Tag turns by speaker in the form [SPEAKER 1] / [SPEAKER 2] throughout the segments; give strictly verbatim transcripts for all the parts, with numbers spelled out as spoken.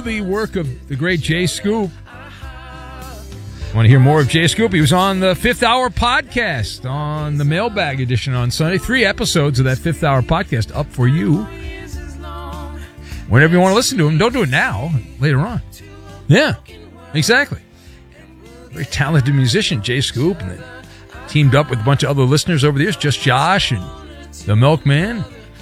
[SPEAKER 1] the work of the great Jay Scoop. Want to hear more of Jay Scoop? He was on the Fifth Hour podcast on the Mailbag edition on Sunday. Three episodes of that Fifth Hour podcast up for you. Whenever you want to listen to him, don't do it now. Later on. Yeah, exactly. Very talented musician, Jay Scoop, and teamed up with a bunch of other listeners over the years, Just Josh and The Milkman.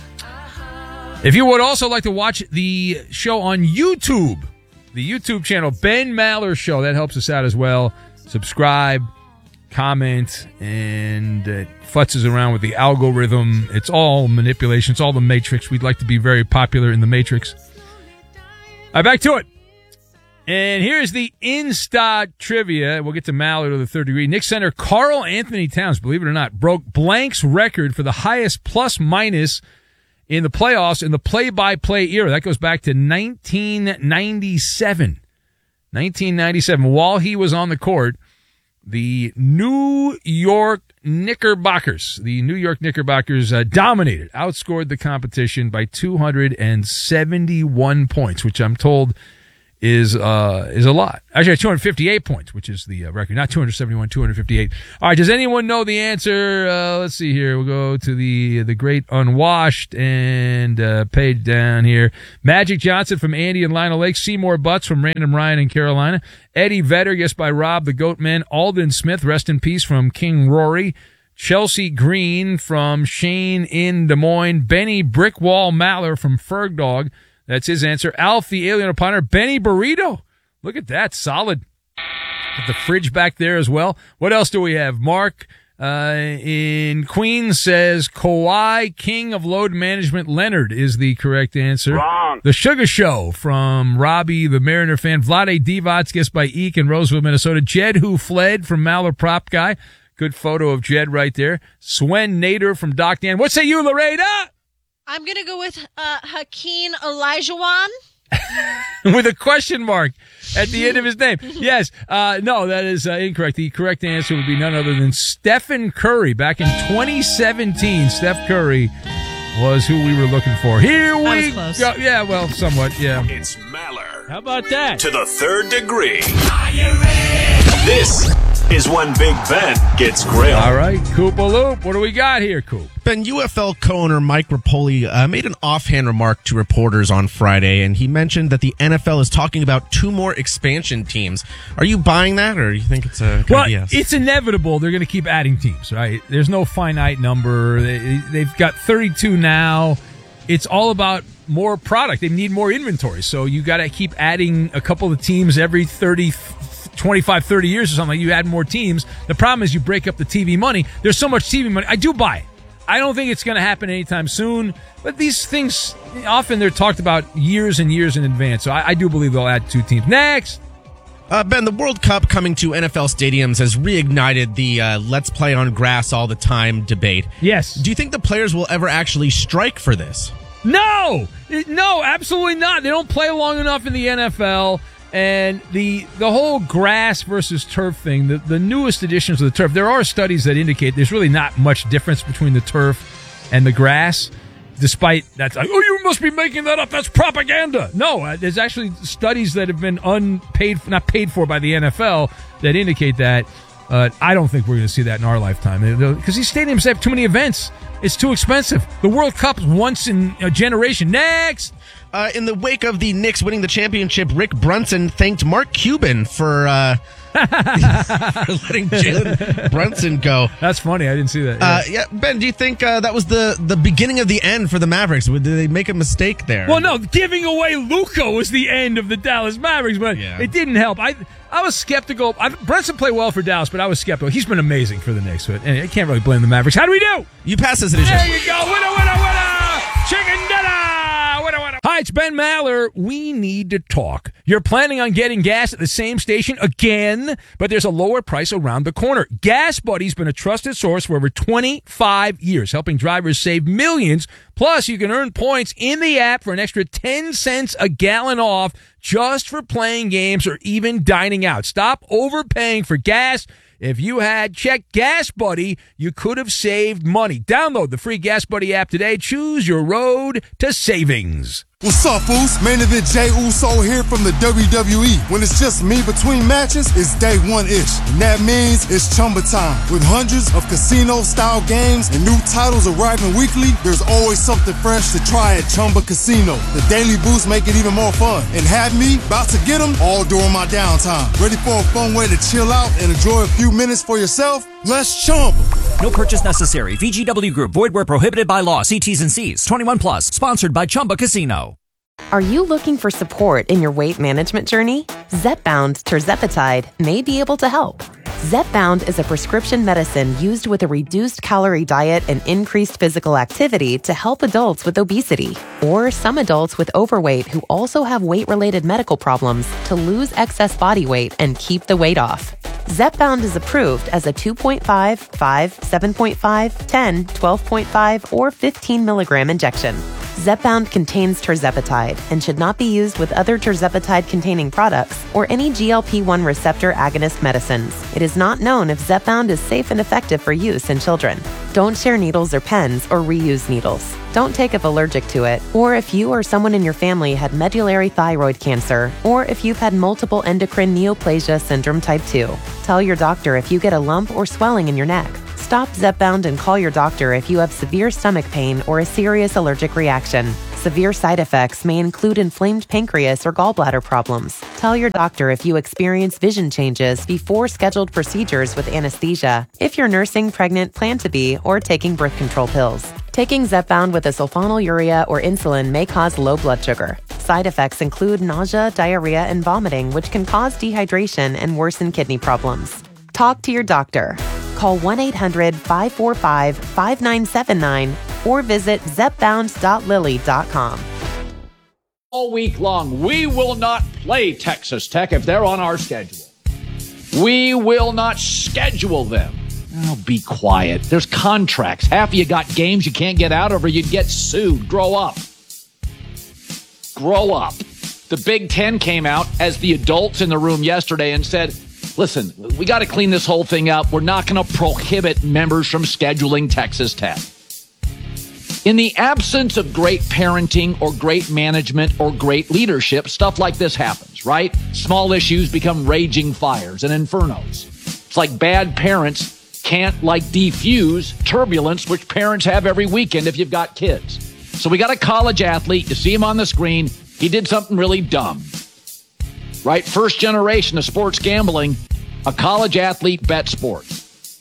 [SPEAKER 1] If you would also like to watch the show on YouTube, the YouTube channel, Ben Maller Show, that helps us out as well. Subscribe, comment, and it futzes around with the algorithm. It's all manipulation. It's all the Matrix. We'd like to be very popular in the Matrix. All right, back to it. And here's the Insta trivia. We'll get to Maller to the third degree. Knicks center Karl Anthony Towns, believe it or not, broke Blank's record for the highest plus-minus in the playoffs in the play-by-play era. That goes back to nineteen ninety-seven. nineteen ninety-seven. While he was on the court, the New York Knickerbockers, the New York Knickerbockers uh, dominated, outscored the competition by two hundred seventy-one points, which I'm told is uh, is a lot. Actually, two hundred fifty-eight points, which is the uh, record. Not two hundred seventy-one, two hundred fifty-eight. All right, does anyone know the answer? Uh, let's see here. We'll go to the the great Unwashed and uh, page down here. Magic Johnson from Andy and Lionel Lake. Seymour Butts from Random Ryan in Carolina. Eddie Vedder, guessed by Rob the Goatman. Alden Smith, rest in peace, from King Rory. Chelsea Green from Shane in Des Moines. Benny Brickwall Maller from Ferg Dog. That's his answer. Alf, the alien upon her. Benny Burrito. Look at that. Solid. Got the fridge back there as well. What else do we have? Mark uh, in Queens says Kawhi, king of load management. Leonard is the correct answer.
[SPEAKER 2] Wrong.
[SPEAKER 1] The Sugar Show from Robbie, the Mariner fan. Vlade Divac, guessed by Eek in Roseville, Minnesota. Jed Who Fled from Maller Prop Guy. Good photo of Jed right there. Swen Nader from Doc Dan. What say you, Loretta?
[SPEAKER 3] I'm going to go with uh, Hakeem Olajuwon.
[SPEAKER 1] With a question mark at the end of his name. Yes. Uh, no, that is uh, incorrect. The correct answer would be none other than Stephen Curry. Back in twenty seventeen, Steph Curry was who we were looking for. Here we go. Yeah, well, somewhat, yeah.
[SPEAKER 4] It's Maller.
[SPEAKER 1] How about that?
[SPEAKER 4] To the third degree. This is when Big Ben gets grilled.
[SPEAKER 1] All right, Koopa Loop. What do we got here, Coop?
[SPEAKER 5] Ben, U F L co-owner Mike Rapoli uh, made an offhand remark to reporters on Friday, and he mentioned that the N F L is talking about two more expansion teams. Are you buying that, or do you think it's a
[SPEAKER 1] well?
[SPEAKER 5] B S?
[SPEAKER 1] It's inevitable. They're going to keep adding teams, right? There's no finite number. They, they've got thirty-two now. It's all about more product. They need more inventory, so you got to keep adding a couple of teams every thirty. twenty-five, thirty years or something. You add more teams. The problem is you break up the T V money. There's so much T V money. I do buy it. I don't think it's going to happen anytime soon, but these things, often they're talked about years and years in advance. So I, I do believe they'll add two teams. Next.
[SPEAKER 5] Uh, Ben, the World Cup coming to N F L stadiums has reignited the uh, let's play on grass all the time debate.
[SPEAKER 1] Yes.
[SPEAKER 5] Do you think the players will ever actually strike for this?
[SPEAKER 1] No. No, absolutely not. They don't play long enough in the N F L. And the the whole grass versus turf thing, the, the newest editions of the turf, there are studies that indicate there's really not much difference between the turf and the grass, despite that's like, oh, you must be making that up. That's propaganda. No, uh, there's actually studies that have been unpaid, not paid for by the N F L that indicate that. Uh, I don't think we're going to see that in our lifetime because these stadiums have too many events. It's too expensive. The World Cup's once in a generation. Next.
[SPEAKER 5] Uh, in the wake of the Knicks winning the championship, Rick Brunson thanked Mark Cuban for, uh, for letting Jalen Brunson go.
[SPEAKER 1] That's funny. I didn't see that. Yeah,
[SPEAKER 5] uh, yeah Ben, do you think uh, that was the, the beginning of the end for the Mavericks? Did they make a mistake there?
[SPEAKER 1] Well, no. Giving away Luka was the end of the Dallas Mavericks, but yeah. It didn't help. I I was skeptical. I, Brunson played well for Dallas, but I was skeptical. He's been amazing for the Knicks, but I can't really blame the Mavericks. How do we do?
[SPEAKER 5] You pass this edition.
[SPEAKER 1] There you go. Winner, winner, winner. Chicken dinner. Winner, winner. Hi, it's Ben Maller. We need to talk. You're planning on getting gas at the same station again, but there's a lower price around the corner. Gas Buddy's been a trusted source for over twenty-five years, helping drivers save millions. Plus, you can earn points in the app for an extra ten cents a gallon off just for playing games or even dining out. Stop overpaying for gas. If you had checked Gas Buddy, you could have saved money. Download the free Gas Buddy app today. Choose your road to savings.
[SPEAKER 2] What's up, Foos? Main event Jay Uso here from the W W E. When it's just me between matches, it's day one-ish. And that means it's Chumba time. With hundreds of casino-style games and new titles arriving weekly, there's always something fresh to try at Chumba Casino. The daily boosts make it even more fun. And have me about to get them all during my downtime. Ready for a fun way to chill out and enjoy a few minutes for yourself? Let's Chumba.
[SPEAKER 6] No purchase necessary. V G W Group. Void where prohibited by law. See T's and C's. twenty-one plus. Sponsored by Chumba Casino.
[SPEAKER 7] Are you looking for support in your weight management journey? Zepbound Tirzepatide may be able to help. Zepbound is a prescription medicine used with a reduced calorie diet and increased physical activity to help adults with obesity or some adults with overweight who also have weight-related medical problems to lose excess body weight and keep the weight off. Zepbound is approved as a two point five, five, seven point five, ten, twelve point five, or fifteen milligram injection. Zepbound contains tirzepatide and should not be used with other tirzepatide-containing products or any G L P one receptor agonist medicines. It is not known if Zepbound is safe and effective for use in children. Don't share needles or pens or reuse needles. Don't take if allergic to it, or if you or someone in your family had medullary thyroid cancer, or if you've had multiple endocrine neoplasia syndrome type two. Tell your doctor if you get a lump or swelling in your neck. Stop Zepbound and call your doctor if you have severe stomach pain or a serious allergic reaction. Severe side effects may include inflamed pancreas or gallbladder problems. Tell your doctor if you experience vision changes before scheduled procedures with anesthesia, if you're nursing, pregnant, plan to be, or taking birth control pills. Taking Zepbound with a sulfonylurea or insulin may cause low blood sugar. Side effects include nausea, diarrhea, and vomiting, which can cause dehydration and worsen kidney problems. Talk to your doctor. Call one eight hundred, five four five, five nine seven nine or visit zepbound dot lilly dot com.
[SPEAKER 8] All week long, we will not play Texas Tech if they're on our schedule. We will not schedule them. Oh, be quiet. There's contracts. Half of you got games you can't get out of or you'd get sued. Grow up. Grow up. The Big Ten came out as the adults in the room yesterday and said, listen, we got to clean this whole thing up. We're not going to prohibit members from scheduling Texas Tech. In the absence of great parenting or great management or great leadership, stuff like this happens, right? Small issues become raging fires and infernos. It's like bad parents can't like defuse turbulence, which parents have every weekend if you've got kids. So we got a college athlete. You see him on the screen. He did something really dumb, right? First generation of sports gambling, a college athlete bet sports.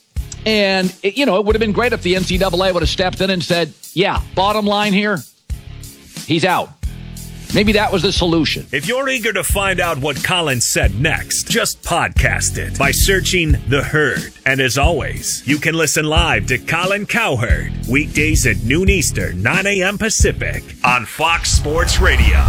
[SPEAKER 8] And, it, you know, it would have been great if the N C double A would have stepped in and said, yeah, bottom line here, he's out. Maybe that was the solution.
[SPEAKER 4] If you're eager to find out what Colin said next, just podcast it by searching The Herd. And as always, you can listen live to Colin Cowherd weekdays at noon Eastern, nine a.m. Pacific on Fox Sports Radio.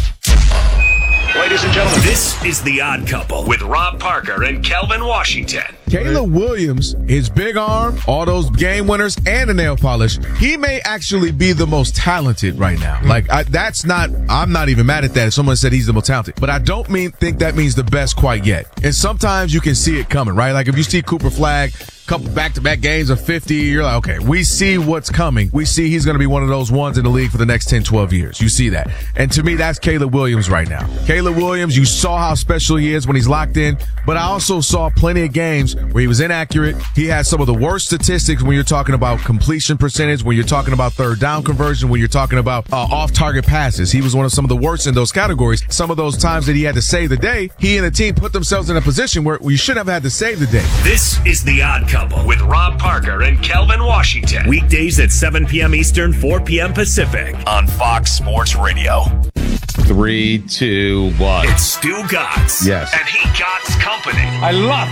[SPEAKER 4] Ladies and gentlemen, this is The Odd Couple with Rob Parker and Kelvin Washington.
[SPEAKER 9] Caleb Williams, his big arm, all those game winners, and the nail polish, he may actually be the most talented right now. Like, I, that's not, I'm not even mad at that if someone said he's the most talented. But I don't mean think that means the best quite yet. And sometimes you can see it coming, right? Like, if you see Cooper Flagg, couple back-to-back games of fifty, you're like, okay, we see what's coming. We see he's going to be one of those ones in the league for the next ten, twelve years. You see that. And to me, that's Caleb Williams right now. Caleb Williams, you saw how special he is when he's locked in, but I also saw plenty of games where he was inaccurate. He had some of the worst statistics when you're talking about completion percentage, when you're talking about third down conversion, when you're talking about uh, off-target passes. He was one of some of the worst in those categories. Some of those times that he had to save the day, he and the team put themselves in a position where we should have had to save the day.
[SPEAKER 4] This is The Odd Couple with Rob Parker and Kelvin Washington. Weekdays at seven p.m. Eastern, four p.m. Pacific on Fox Sports Radio.
[SPEAKER 10] Three, two, one.
[SPEAKER 4] It's Stu Gotts.
[SPEAKER 10] Yes.
[SPEAKER 4] And he Gotts Company.
[SPEAKER 10] I love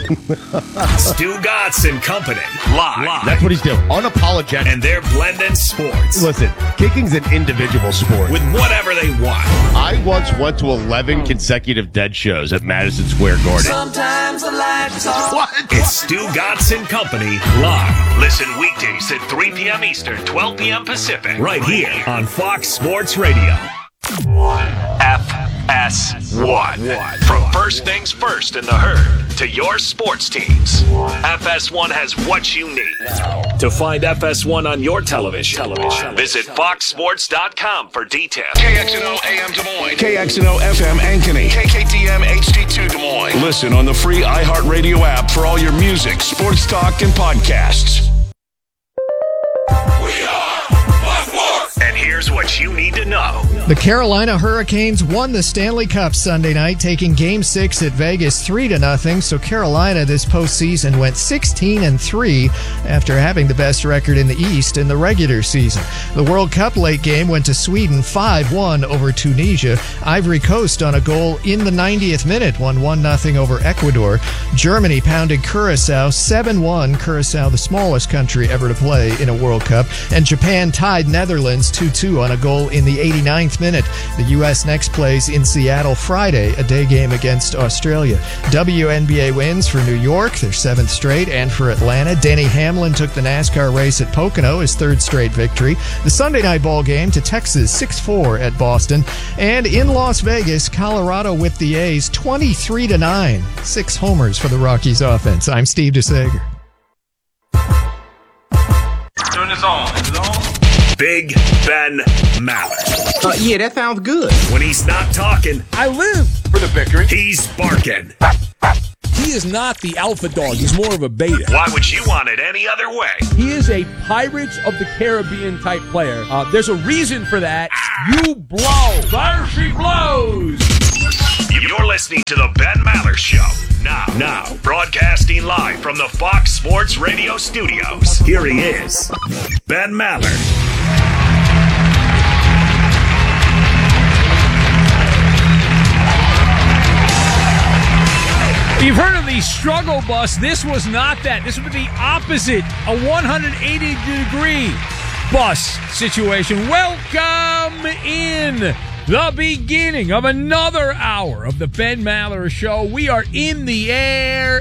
[SPEAKER 10] that.
[SPEAKER 4] Stu Gotts and Company. Live. Live.
[SPEAKER 10] That's what he's doing. Unapologetic.
[SPEAKER 4] And they're blending sports.
[SPEAKER 10] Listen, kicking's an individual sport.
[SPEAKER 4] With whatever they want.
[SPEAKER 10] I once went to eleven consecutive dead shows at Madison Square Garden.
[SPEAKER 11] Sometimes the lights off.
[SPEAKER 4] What? It's Stu Gotts and Company live. Listen weekdays at three p.m. Eastern, twelve p.m. Pacific. Right here on Fox Sports Radio. F S one. From first things first in the herd to your sports teams, F S one has what you need. To find F S one on your television, television. visit fox sports dot com for details.
[SPEAKER 12] K X N O A M Des Moines. K X N O F M Ankeny. K K T M H D two Des Moines. Listen on the free iHeartRadio app for all your music, sports talk, and podcasts.
[SPEAKER 4] We are And here's what you need to know.
[SPEAKER 13] The Carolina Hurricanes won the Stanley Cup Sunday night, taking Game Six at Vegas three to nothing. So Carolina this postseason went sixteen and three after having the best record in the East in the regular season. The World Cup late game went to Sweden five one over Tunisia. Ivory Coast on a goal in the ninetieth minute won one nothing over Ecuador. Germany pounded Curacao seven one. Curacao, the smallest country ever to play in a World Cup, and Japan tied Netherlands two two on a goal in the eighty-ninth minute. The U S next plays in Seattle Friday, a day game against Australia. W N B A wins for New York, their seventh straight, and for Atlanta. Denny Hamlin took the NASCAR race at Pocono, his third straight victory. The Sunday night ball game to Texas six four at Boston. And in Las Vegas, Colorado with the A's twenty-three to nine. Six homers for the Rockies offense. I'm Steve DeSager.
[SPEAKER 4] Turn this on. Is it on? Big Ben Maller.
[SPEAKER 14] Uh, yeah, that sounds good.
[SPEAKER 4] When he's not talking,
[SPEAKER 15] I live for the victory.
[SPEAKER 4] He's barking.
[SPEAKER 15] He is not the alpha dog. He's more of a beta.
[SPEAKER 4] Why would you want it any other way?
[SPEAKER 15] He is a Pirates of the Caribbean type player. Uh, there's a reason for that. You blow. There she blows.
[SPEAKER 4] You're listening to the Ben Maller Show. Now, now, broadcasting live from the Fox Sports Radio studios. Here he is, Ben Maller.
[SPEAKER 1] You've heard of the struggle bus. This was not that. This was the opposite. A one hundred eighty degree bus situation. Welcome in the beginning of another hour of the Ben Maller Show. We are in the air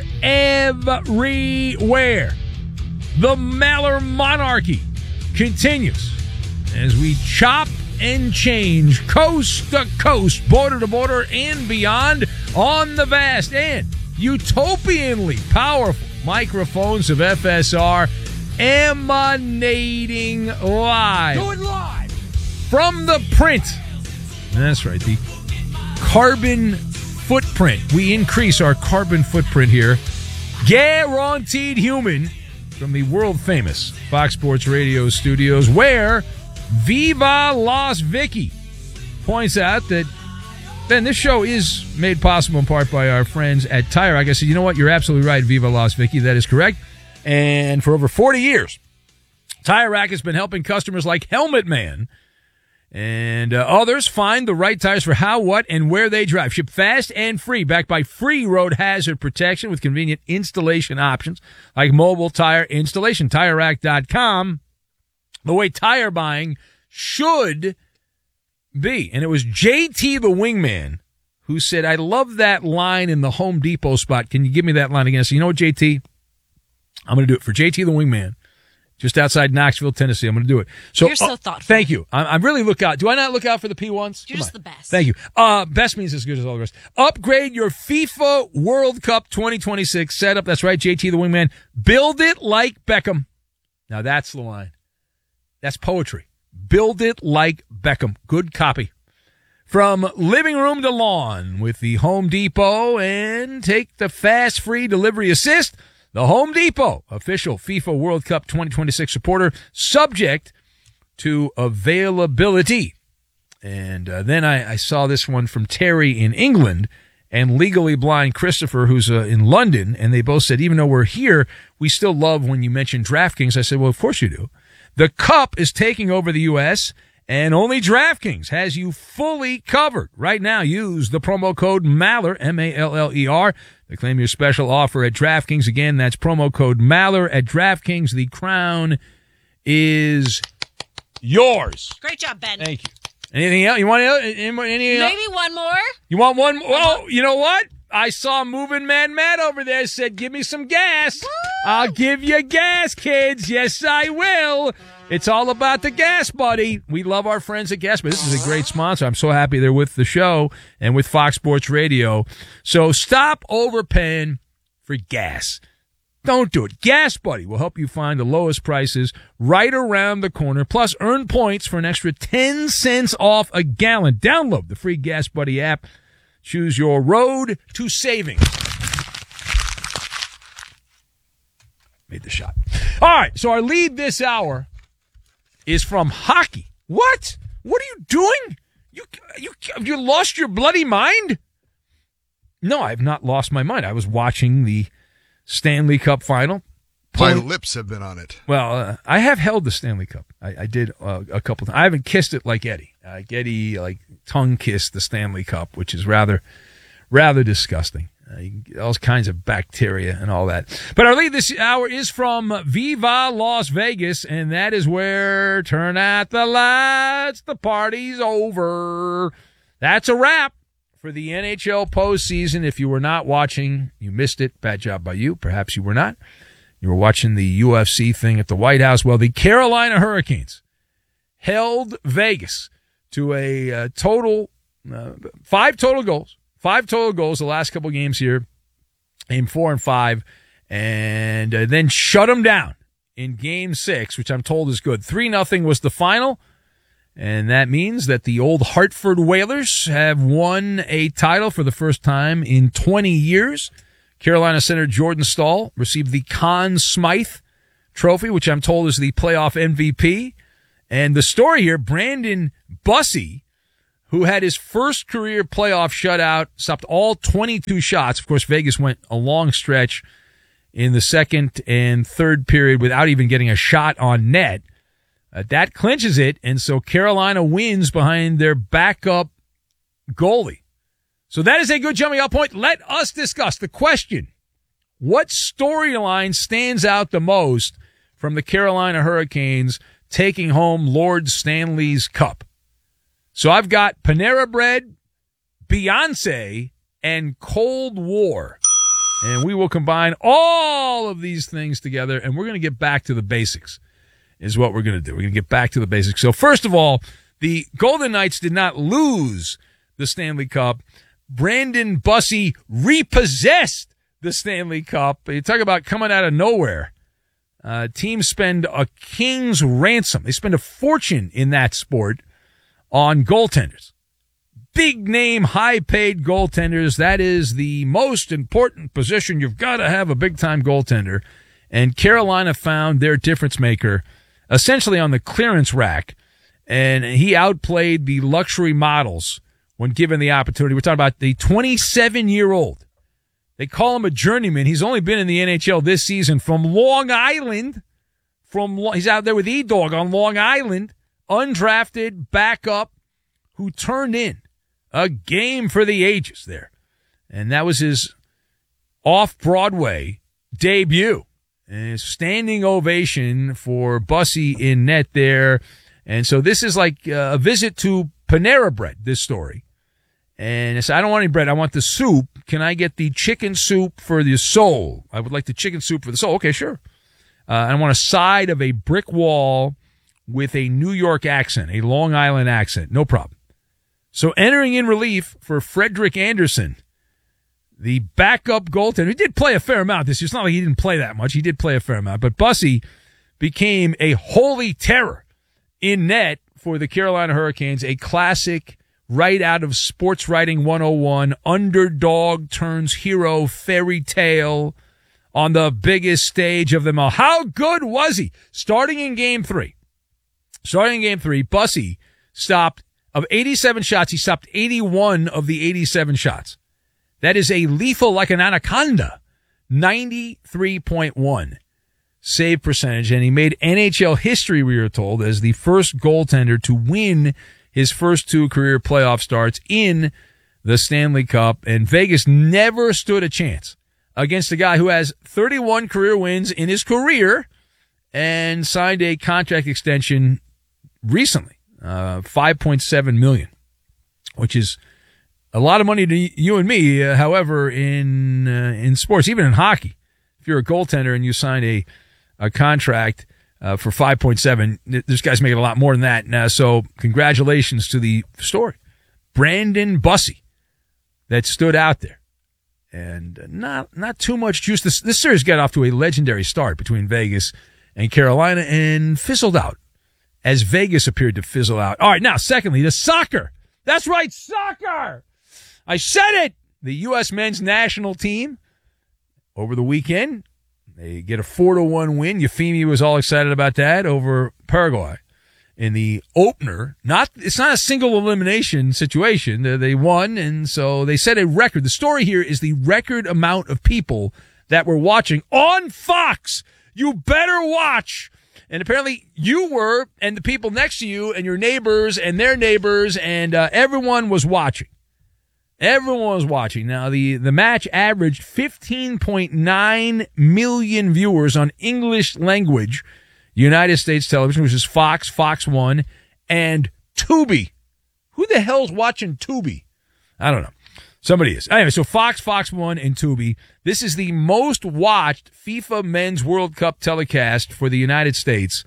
[SPEAKER 1] everywhere. The Maller Monarchy continues as we chop and change coast to coast, border to border, and beyond on the vast and utopianly powerful microphones of F S R, emanating live.
[SPEAKER 15] Do it live.
[SPEAKER 1] From the print. That's right, the carbon footprint. We increase our carbon footprint here. Guaranteed human from the world-famous Fox Sports Radio studios, where Viva Las Vicky points out that, Ben, this show is made possible in part by our friends at Tire Rack. I said, you know what? You're absolutely right, Viva Las Vicky. That is correct. And for over forty years, Tire Rack has been helping customers like Helmet Man and uh, others find the right tires for how, what, and where they drive. Ship fast and free, backed by free road hazard protection with convenient installation options like mobile tire installation. Tire Rack dot com, the way tire buying should be. And it was J T the Wingman who said, I love that line in the Home Depot spot. Can you give me that line again? So you know what, J T? I'm going to do it for J T the Wingman, just outside Knoxville, Tennessee. I'm going to do it. So,
[SPEAKER 3] You're so
[SPEAKER 1] uh,
[SPEAKER 3] thoughtful.
[SPEAKER 1] Thank you. I, I really look out. Do I not look out for the P ones?
[SPEAKER 3] You're
[SPEAKER 1] Come
[SPEAKER 3] just
[SPEAKER 1] on.
[SPEAKER 3] the best.
[SPEAKER 1] Thank you. Uh, best means as good as all the rest. Upgrade your FIFA World Cup twenty twenty-six setup. That's right, J T the Wingman. Build it like Beckham. Now that's the line. That's poetry. Build it like Beckham. Good copy. From living room to lawn with the Home Depot, and take the fast free delivery assist. The Home Depot, official FIFA World Cup twenty twenty-six supporter, subject to availability. And uh, then I, I saw this one from Terry in England and Legally Blind Christopher, who's uh, in London, and they both said, even though we're here, we still love when you mention DraftKings. I said, well, of course you do. The Cup is taking over the U S, and only DraftKings has you fully covered. Right now, use the promo code Maller, M A L L E R, to claim your special offer at DraftKings. Again, that's promo code Maller at DraftKings. The crown is yours.
[SPEAKER 3] Great job, Ben.
[SPEAKER 1] Thank you. Anything else? You want any? any
[SPEAKER 3] Maybe one more?
[SPEAKER 1] You want one? Oh, you know what? I saw Moving Man Matt over there said, give me some gas. Woo! I'll give you gas, kids. Yes, I will. It's all about the Gas Buddy. We love our friends at Gas Buddy. This is a great sponsor. I'm so happy they're with the show and with Fox Sports Radio. So stop overpaying for gas. Don't do it. Gas Buddy will help you find the lowest prices right around the corner. Plus, earn points for an extra ten cents off a gallon. Download the free Gas Buddy app. Choose your road to savings. Made the shot. All right, so our lead this hour is from hockey. What? What are you doing? You you you lost your bloody mind? No, I have not lost my mind. I was watching the Stanley Cup final.
[SPEAKER 14] My lips have been on it.
[SPEAKER 1] Well, uh, I have held the Stanley Cup. I, I did uh, a couple times. I haven't kissed it like Eddie. Uh, Eddie like tongue kissed the Stanley Cup, which is rather rather disgusting. Uh, you can get all kinds of bacteria and all that. But our lead this hour is from Viva Las Vegas, and that is where turn out the lights, the party's over. That's a wrap for the N H L postseason. If you were not watching, you missed it. Bad job by you. Perhaps you were not. You were watching the U F C thing at the White House. Well, the Carolina Hurricanes held Vegas to a uh, total, uh, five total goals. Five total goals the last couple games here, in four and five, and uh, then shut them down in game six, which I'm told is good. three nothing was the final, and that means that the old Hartford Whalers have won a title for the first time in twenty years. Carolina center Jordan Staal received the Conn Smythe Trophy, which I'm told is the playoff M V P. And the story here, Brandon Bussi, who had his first career playoff shutout, stopped all twenty-two shots. Of course, Vegas went a long stretch in the second and third period without even getting a shot on net. Uh, that clinches it, and so Carolina wins behind their backup goalie. So that is a good jumping off point. Let us discuss the question. What storyline stands out the most from the Carolina Hurricanes taking home Lord Stanley's Cup? So I've got Panera Bread, Beyonce, and Cold War. And we will combine all of these things together, and we're going to get back to the basics, is what we're going to do. We're going to get back to the basics. So first of all, the Golden Knights did not lose the Stanley Cup. Brandon Bussi repossessed the Stanley Cup. You talk about coming out of nowhere. Uh, teams spend a king's ransom. They spend a fortune in that sport on goaltenders. Big name, high paid goaltenders. That is the most important position. You've got to have a big time goaltender. And Carolina found their difference maker essentially on the clearance rack. And he outplayed the luxury models when given the opportunity. We're talking about the twenty-seven year old. They call him a journeyman. He's only been in the N H L this season from Long Island. From He's out there with E-Dog on Long Island. Undrafted backup who turned in a game for the ages there. And that was his off-Broadway debut. And a standing ovation for Bussi in net there. And so this is like a visit to Panera Bread, this story. And I said, I don't want any bread. I want the soup. Can I get the chicken soup for the soul? I would like the chicken soup for the soul. Okay, sure. Uh, I want a side of a brick wall with a New York accent, a Long Island accent. No problem. So entering in relief for Frederick Anderson, the backup goaltender. He did play a fair amount this year. It's not like he didn't play that much. He did play a fair amount. But Bussi became a holy terror in net for the Carolina Hurricanes, a classic right out of Sports Writing one oh one, underdog turns hero fairy tale on the biggest stage of them all. How good was he? Starting in game three. Starting in game three, Bussi stopped, of eighty-seven shots, he stopped eighty-one of the eighty-seven shots. That is a lethal like an anaconda, ninety-three point one save percentage. And he made N H L history, we were told, as the first goaltender to win his first two career playoff starts in the Stanley Cup. And Vegas never stood a chance against a guy who has thirty-one career wins in his career and signed a contract extension recently, uh, five point seven million dollars, which is a lot of money to you and me. Uh, however, in uh, in sports, even in hockey, if you're a goaltender and you sign a a contract uh, for five point seven. This guy's making a lot more than that. Now, so congratulations to the story. Brandon Bussey that stood out there. And not not too much juice. This, this series got off to a legendary start between Vegas and Carolina and fizzled out as Vegas appeared to fizzle out. All right, now, secondly, the soccer. That's right, soccer. I said it. The U S men's national team over the weekend, they get a four to one win. Yafimi was all excited about that over Paraguay in the opener. Not It's not a single elimination situation. They won, and so they set a record. The story here is the record amount of people that were watching on Fox. You better watch. And apparently you were, and the people next to you, and your neighbors, and their neighbors, and uh, everyone was watching. Everyone was watching. Now, the, the match averaged fifteen point nine million viewers on English language United States television, which is Fox, Fox one, and Tubi. Who the hell's watching Tubi? I don't know. Somebody is. Anyway, so Fox, Fox one, and Tubi. This is the most watched FIFA Men's World Cup telecast for the United States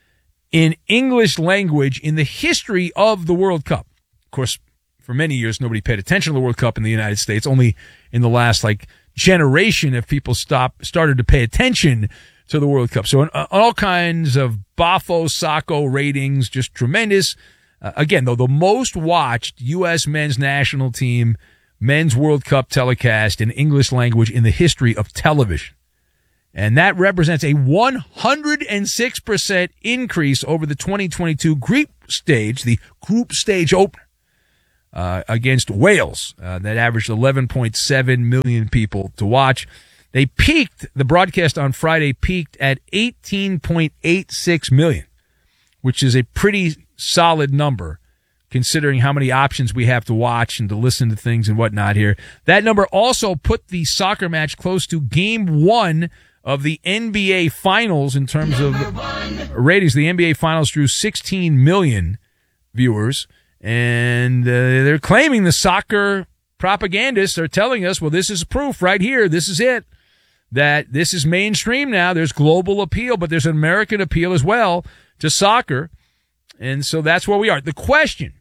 [SPEAKER 1] in English language in the history of the World Cup. Of course, for many years, nobody paid attention to the World Cup in the United States. Only in the last, like, generation have people stopped, started to pay attention to the World Cup. So on, on all kinds of Bafo, Sacco ratings, just tremendous. Uh, again, though, the most watched U S men's national team men's World Cup telecast in English language in the history of television. And that represents a one hundred six percent increase over the twenty twenty-two group stage, the group stage opener, uh, against Wales. Uh, that averaged eleven point seven million people to watch. They peaked, the broadcast on Friday peaked at eighteen point eight six million, which is a pretty solid number considering how many options we have to watch and to listen to things and whatnot here. That number also put the soccer match close to game one of the N B A Finals in terms of ratings. The N B A Finals drew sixteen million viewers, and uh, they're claiming the soccer propagandists are telling us, well, this is proof right here. This is it. That this is mainstream now. There's global appeal, but there's an American appeal as well to soccer. And so that's where we are. The question,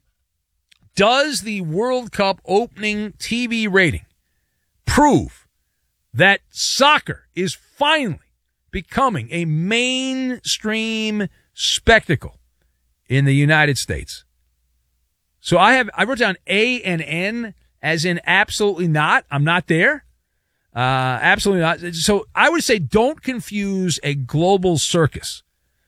[SPEAKER 1] does the World Cup opening T V rating prove that soccer is finally becoming a mainstream spectacle in the United States? So I have, I wrote down A and N as in absolutely not. I'm not there. Uh, absolutely not. So I would say don't confuse a global circus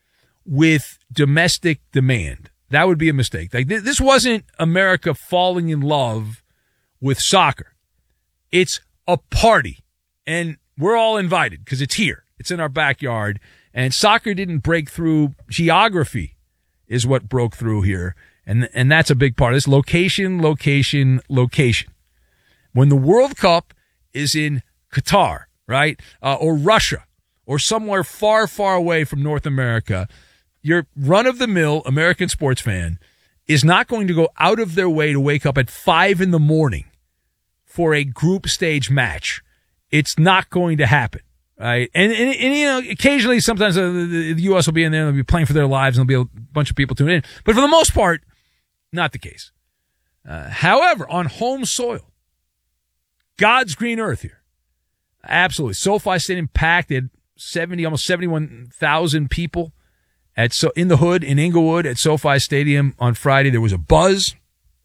[SPEAKER 1] with domestic demand. That would be a mistake. Like th- this wasn't America falling in love with soccer. It's a party, and we're all invited because it's here. It's in our backyard, and soccer didn't break through. Geography is what broke through here, and and that's a big part of this. Location, location, location. When the World Cup is in Qatar, right, uh, or Russia, or somewhere far, far away from North America, your run-of-the-mill American sports fan is not going to go out of their way to wake up at five in the morning for a group stage match. It's not going to happen, right? And, and, and you know, occasionally, sometimes the, the, the U S will be in there and they'll be playing for their lives and there'll be a bunch of people tuning in. But for the most part, not the case. Uh, however, on home soil, God's green earth here, absolutely. SoFi Stadium packed at seventy, almost seventy-one thousand people at so in the hood in Inglewood at SoFi Stadium on Friday. There was a buzz.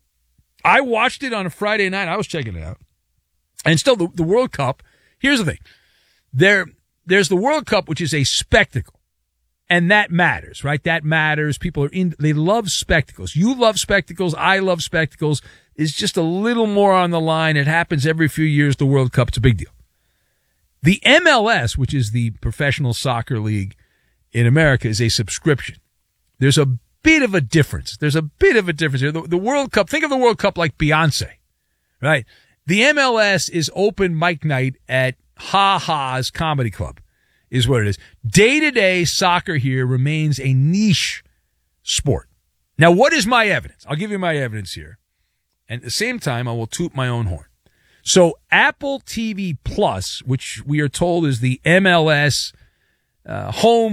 [SPEAKER 1] I watched it on a Friday night. I was checking it out. And still, the, the World Cup, here's the thing. There, there's the World Cup, which is a spectacle. And that matters, right? That matters. People are in, they love spectacles. You love spectacles. I love spectacles. It's just a little more on the line. It happens every few years, the World Cup. It's a big deal. The M L S, which is the Professional Soccer League in America, is a subscription. There's a bit of a difference. There's a bit of a difference here. The, the World Cup, think of the World Cup like Beyonce, right? The M L S is open mic night at Ha Ha's Comedy Club, is what it is. Day-to-day soccer here remains a niche sport. Now, what is my evidence? I'll give you my evidence here. And at the same time, I will toot my own horn. So Apple T V Plus, which we are told is the M L S uh, home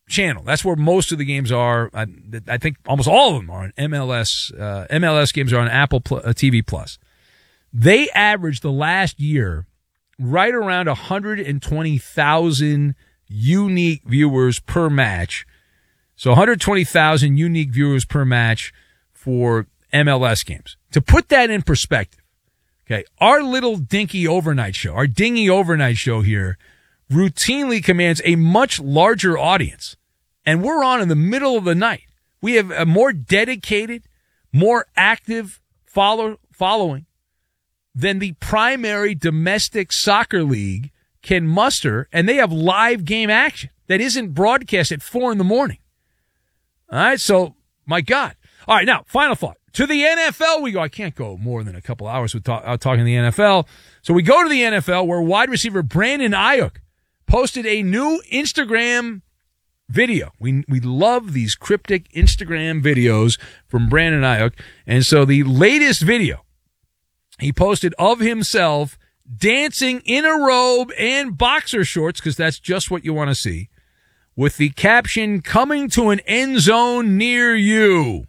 [SPEAKER 1] channel. That's where most of the games are. I, I think almost all of them are on M L S. Uh, M L S games are on Apple T V Plus. They averaged the last year right around one hundred twenty thousand unique viewers per match. So one hundred twenty thousand unique viewers per match for M L S games. To put that in perspective, okay, our little dinky overnight show, our dingy overnight show here, routinely commands a much larger audience. And we're on in the middle of the night. We have a more dedicated, more active follow, following than the primary domestic soccer league can muster, and they have live game action that isn't broadcast at four in the morning. All right, so, my God. All right, now, final thought. To the N F L we go. I can't go more than a couple hours without talk, talking the N F L. So we go to the N F L where wide receiver Brandon Ayuk posted a new Instagram video. We we love these cryptic Instagram videos from Brandon Ayuk. And so the latest video he posted of himself dancing in a robe and boxer shorts, because that's just what you want to see, with the caption, "Coming to an end zone near you."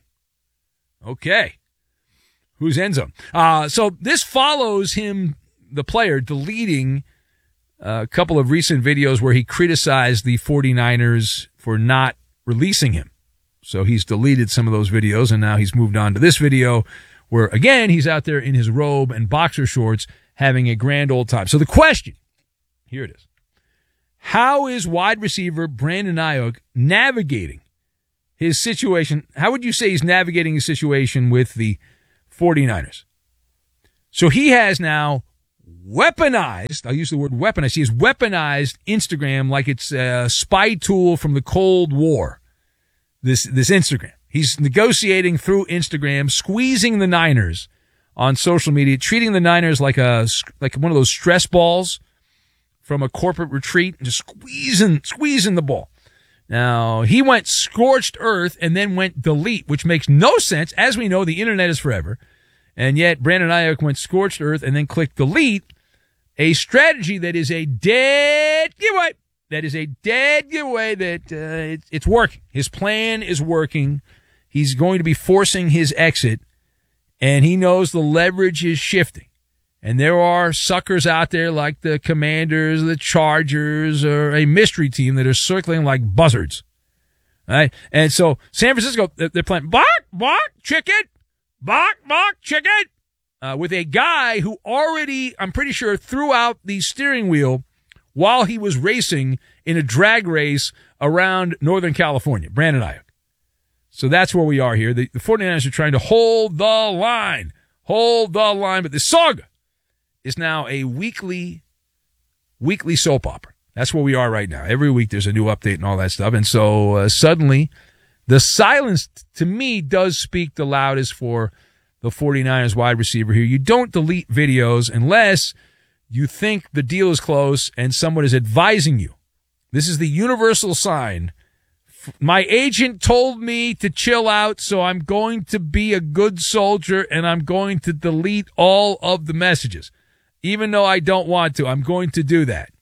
[SPEAKER 1] Okay. Whose end zone? Uh, so this follows him, the player, deleting a couple of recent videos where he criticized the 49ers for not releasing him. So he's deleted some of those videos, and now he's moved on to this video where, again, he's out there in his robe and boxer shorts having a grand old time. So the question, here it is. How is wide receiver Brandon Ayuk navigating his situation? How would you say he's navigating his situation with the 49ers? So he has now weaponized, I'll use the word weaponized, he has weaponized Instagram like it's a spy tool from the Cold War, this, this Instagram. He's negotiating through Instagram, squeezing the Niners on social media, treating the Niners like a, like one of those stress balls from a corporate retreat, and just squeezing, squeezing the ball. Now, he went scorched earth and then went delete, which makes no sense. As we know, the internet is forever. And yet, Brandon Ayuk went scorched earth and then clicked delete, a strategy that is a dead giveaway. That is a dead giveaway that uh, it, it's working. His plan is working. He's going to be forcing his exit, and he knows the leverage is shifting. And there are suckers out there like the Commanders, the Chargers, or a mystery team that are circling like buzzards. All right? And so San Francisco, they're playing bark, bark, chicken, bark, bark, chicken, uh, with a guy who already, I'm pretty sure, threw out the steering wheel while he was racing in a drag race around Northern California, Brandon Ayuk. So that's where we are here. The, the 49ers are trying to hold the line, hold the line, but the saga is now a weekly, weekly soap opera. That's where we are right now. Every week there's a new update and all that stuff. And so uh, suddenly the silence, to me, does speak the loudest for the 49ers wide receiver here. You don't delete videos unless you think the deal is close and someone is advising you. This is the universal sign. My agent told me to chill out, so I'm going to be a good soldier and I'm going to delete all of the messages. Even though I don't want to, I'm going to do that.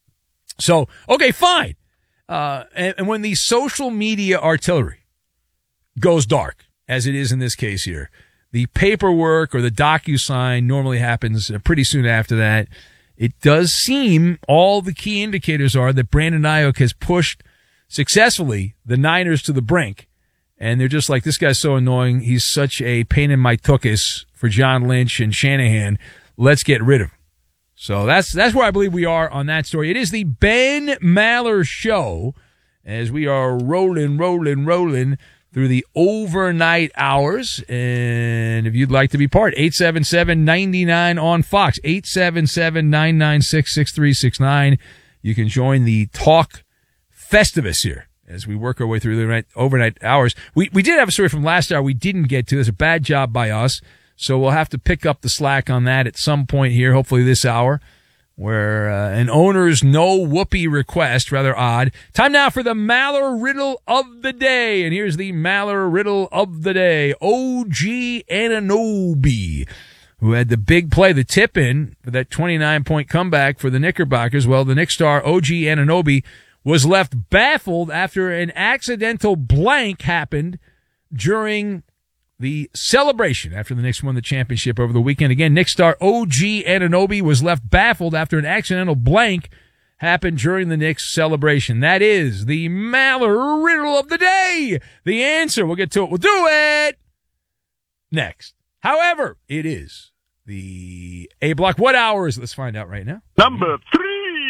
[SPEAKER 1] So, okay, fine. Uh, and, and when the social media artillery goes dark, as it is in this case here, the paperwork or the DocuSign normally happens pretty soon after that. It does seem all the key indicators are that Brandon Ayuk has pushed successfully the Niners to the brink. And they're just like, this guy's so annoying. He's such a pain in my tuchus for John Lynch and Shanahan. Let's get rid of him. So that's that's where I believe we are on that story. It is the Ben Maller Show as we are rolling, rolling, rolling through the overnight hours. And if you'd like to be part, eight seven seven, nine nine on Fox, eight seven seven, nine nine six, six three six nine. You can join the Talk Festivus here as we work our way through the overnight hours. We we did have a story from last hour we didn't get to. It's a bad job by us. So we'll have to pick up the slack on that at some point here, hopefully this hour, where uh, an owner's no whoopee request, rather odd. Time now for the Maller Riddle of the Day. And here's the Maller Riddle of the Day. O G Anunoby, who had the big play, the tip-in for that twenty-nine point comeback for the Knickerbockers. Well, the Knicks star O G Anunoby was left baffled after an accidental blank happened during the celebration after the Knicks won the championship over the weekend. Again, Knicks star O G Anunoby was left baffled after an accidental blank happened during the Knicks celebration. That is the Maller riddle of the day. The answer, we'll get to it. We'll do it next. However, it is the A block. What hour is it? Let's find out right now.
[SPEAKER 16] Number three.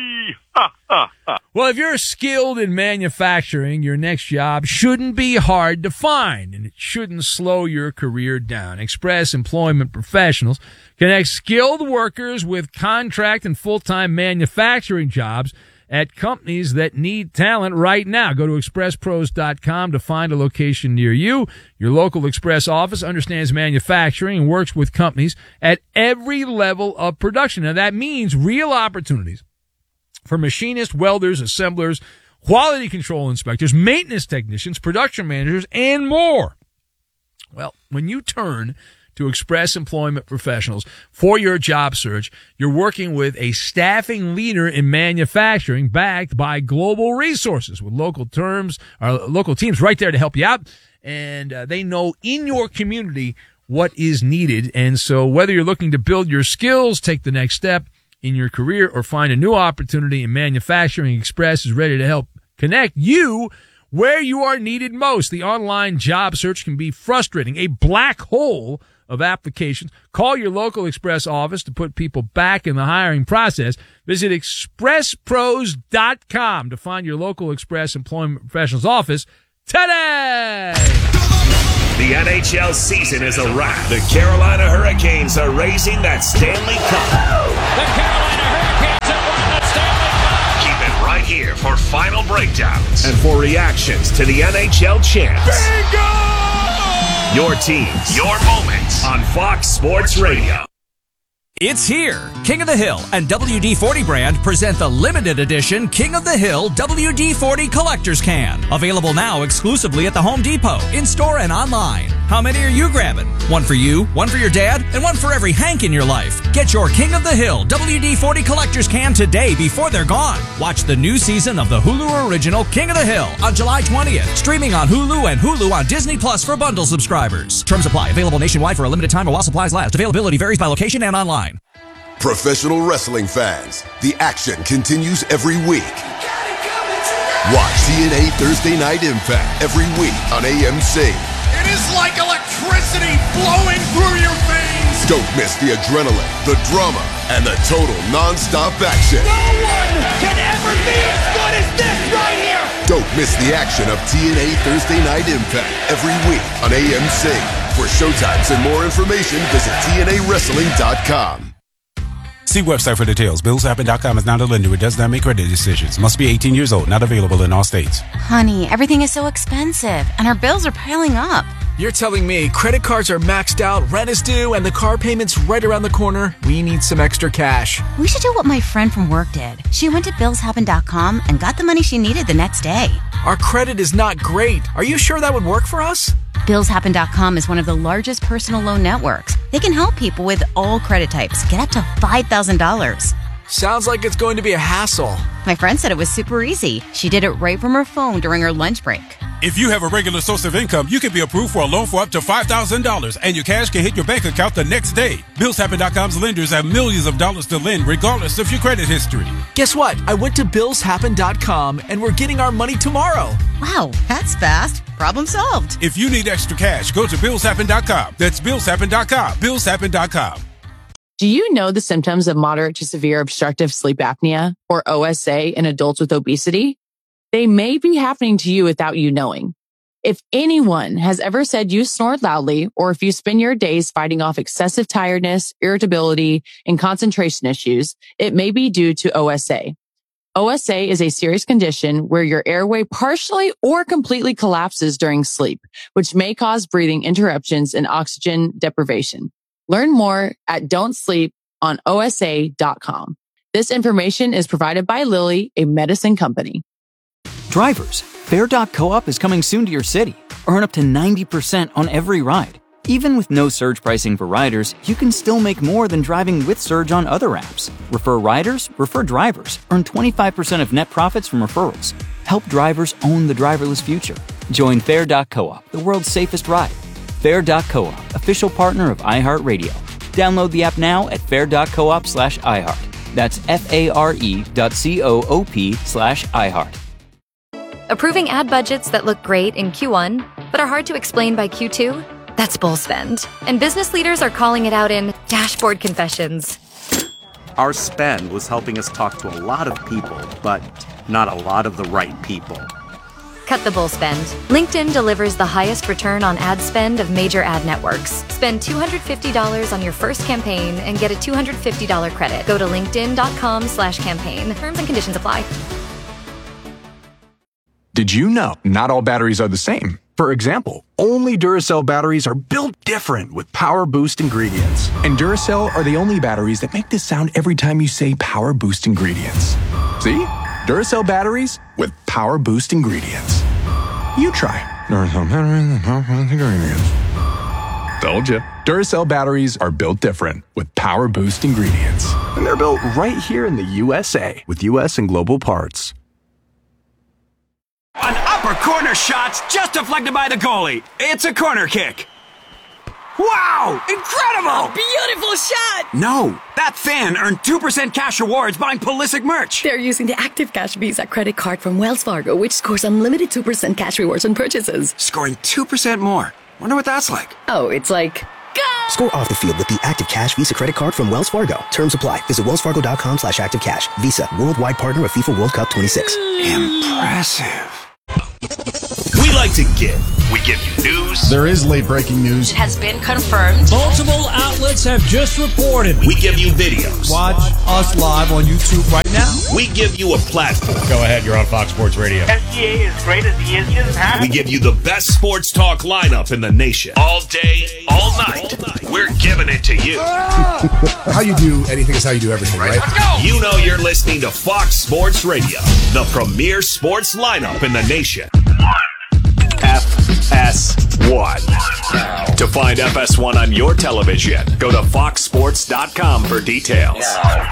[SPEAKER 1] Well, if you're skilled in manufacturing, your next job shouldn't be hard to find, and it shouldn't slow your career down. Express Employment Professionals connect skilled workers with contract and full-time manufacturing jobs at companies that need talent right now. Go to express pros dot com to find a location near you. Your local Express office understands manufacturing and works with companies at every level of production. Now, that means real opportunities for machinists, welders, assemblers, quality control inspectors, maintenance technicians, production managers, and more. Well, when you turn to Express Employment Professionals for your job search, you're working with a staffing leader in manufacturing backed by global resources with local terms, or local teams right there to help you out. And uh, they know in your community what is needed. And so whether you're looking to build your skills, take the next step in your career, or find a new opportunity in manufacturing, Express is ready to help connect you where you are needed most. The online job search can be frustrating, a black hole of applications. Call your local Express office to put people back in the hiring process. Visit express pros dot com to find your local Express Employment Professionals office today.
[SPEAKER 4] The N H L season is a wrap. The Carolina Hurricanes are raising that Stanley Cup.
[SPEAKER 17] The Carolina Hurricanes have won the Stanley Cup.
[SPEAKER 4] Keep it right here for final breakdowns and for reactions to the N H L champs.
[SPEAKER 17] Bingo!
[SPEAKER 4] Your teams, your moments on Fox Sports Radio.
[SPEAKER 6] It's here. King of the Hill and W D forty brand present the limited edition King of the Hill W D forty Collector's Can. Available now exclusively at the Home Depot, in-store and online. How many are you grabbing? One for you, one for your dad, and one for every Hank in your life. Get your King of the Hill W D forty Collector's Can today before they're gone. Watch the new season of the Hulu original King of the Hill on July twentieth. Streaming on Hulu and Hulu on Disney Plus for bundle subscribers. Terms apply. Available nationwide for a limited time or while supplies last. Availability varies by location and online.
[SPEAKER 18] Professional wrestling fans, the action continues every week. Watch T N A Thursday Night Impact every week on A M C.
[SPEAKER 17] It is like electricity flowing through your veins.
[SPEAKER 18] Don't miss the adrenaline, the drama, and the total non-stop action.
[SPEAKER 17] No one can ever be as good as this right here.
[SPEAKER 18] Don't miss the action of T N A Thursday Night Impact every week on A M C. For showtimes and more information, visit T N A wrestling dot com.
[SPEAKER 19] See website for details. bills happen dot com is not a lender. It does not make credit decisions. Must be eighteen years old. Not available in all states.
[SPEAKER 20] Honey, everything is so expensive, and our bills are piling up.
[SPEAKER 21] You're telling me credit cards are maxed out, rent is due, and the car payment's right around the corner? We need some extra cash.
[SPEAKER 20] We should do what my friend from work did. She went to bills happen dot com and got the money she needed the next day.
[SPEAKER 21] Our credit is not great. Are you sure that would work for us?
[SPEAKER 20] bills happen dot com is one of the largest personal loan networks. They can help people with all credit types get up to five thousand dollars.
[SPEAKER 21] Sounds like it's going to be a hassle.
[SPEAKER 20] My friend said it was super easy. She did it right from her phone during her lunch break.
[SPEAKER 19] If you have a regular source of income, you can be approved for a loan for up to five thousand dollars, and your cash can hit your bank account the next day. bills happen dot com's lenders have millions of dollars to lend, regardless of your credit history.
[SPEAKER 21] Guess what? I went to bills happen dot com, and we're getting our money tomorrow.
[SPEAKER 20] Wow, that's fast. Problem solved.
[SPEAKER 19] If you need extra cash, go to bills happen dot com. That's bills happen dot com. bills happen dot com.
[SPEAKER 22] Do you know the symptoms of moderate to severe obstructive sleep apnea, or O S A, in adults with obesity? They may be happening to you without you knowing. If anyone has ever said you snore loudly, or if you spend your days fighting off excessive tiredness, irritability, and concentration issues, it may be due to O S A. O S A is a serious condition where your airway partially or completely collapses during sleep, which may cause breathing interruptions and oxygen deprivation. Learn more at don't sleep on O S A dot com. This information is provided by Lilly, a medicine company.
[SPEAKER 23] Drivers, Fair dot co-op is coming soon to your city. Earn up to ninety percent on every ride. Even with no surge pricing for riders, you can still make more than driving with Surge on other apps. Refer riders, refer drivers. Earn twenty-five percent of net profits from referrals. Help drivers own the driverless future. Join Fair dot coop, the world's safest ride. Fair dot coop, official partner of iHeartRadio. Download the app now at fair dot coop slash iHeart. That's F-A-R-E dot C-O-O-P slash iHeart.
[SPEAKER 2] Approving ad budgets that look great in Q one, but are hard to explain by Q two? That's bull spend. And business leaders are calling it out in dashboard confessions.
[SPEAKER 5] Our spend was helping us talk to a lot of people, but not a lot of the right people.
[SPEAKER 2] Cut the bull spend. LinkedIn delivers the highest return on ad spend of major ad networks. Spend two hundred fifty dollars on your first campaign and get a two hundred fifty dollars credit. Go to linkedin.com slash campaign. Terms and conditions apply.
[SPEAKER 16] Did you know not all batteries are the same? For example, only Duracell batteries are built different with Power Boost ingredients. And Duracell are the only batteries that make this sound every time you say Power Boost ingredients. See? Duracell batteries with Power Boost ingredients. You try. Duracell batteries with Power Boost ingredients. Told you. Duracell batteries are built different with Power Boost ingredients. And they're built right here in the U S A with U S and global parts.
[SPEAKER 24] An upper corner shot just deflected by the goalie. It's a corner kick. Wow! Incredible!
[SPEAKER 25] A beautiful shot!
[SPEAKER 24] No, that fan earned two percent cash rewards buying Pulisic merch.
[SPEAKER 25] They're using the Active Cash Visa credit card from Wells Fargo, which scores unlimited two percent cash rewards on purchases.
[SPEAKER 24] Scoring two percent more. Wonder what that's like.
[SPEAKER 25] Oh, it's like... Go!
[SPEAKER 26] Score off the field with the Active Cash Visa credit card from Wells Fargo. Terms apply. Visit wellsfargo.com slash active cash. Visa, worldwide partner of FIFA World Cup twenty-six.
[SPEAKER 24] Impressive.
[SPEAKER 4] We like to give. We give you news.
[SPEAKER 14] There is late breaking news.
[SPEAKER 25] It has been confirmed.
[SPEAKER 15] Multiple outlets have just reported.
[SPEAKER 4] We give you videos.
[SPEAKER 15] Watch us live on YouTube right now.
[SPEAKER 4] We give you a platform.
[SPEAKER 10] Go ahead, you're on Fox Sports Radio.
[SPEAKER 27] S G A as great as he is just had.
[SPEAKER 4] We give you the best sports talk lineup in the nation. All day, all night. All night. We're giving it to you.
[SPEAKER 14] How you do anything is how you do everything, right?
[SPEAKER 4] Let's go. You know you're listening to Fox Sports Radio, the premier sports lineup in the nation. F S one. To find F S one on your television, go to fox sports dot com for details.